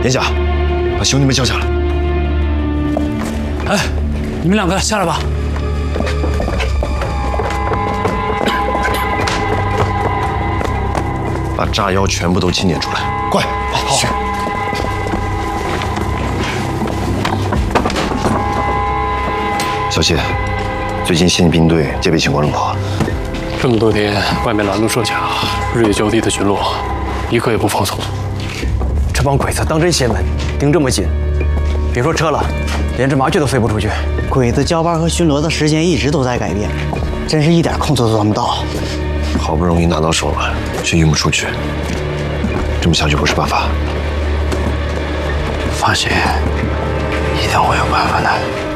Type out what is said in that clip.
殿下，把兄弟们叫下来。 哎，你们两个下来吧。 把炸药全部都清点出来，快！好。小谢，最近县兵队戒备情况如何？ 这么多天，外面拦路设卡，日夜交替的巡逻，一刻也不放松。 这帮鬼子当真邪门，盯这么紧，别说车了，连只麻雀都飞不出去。 鬼子交班和巡逻的时间一直都在改变，真是一点空子都钻不到。 好不容易拿到手了，却运不出去，这么下去不是办法。 放心，一定会有办法的。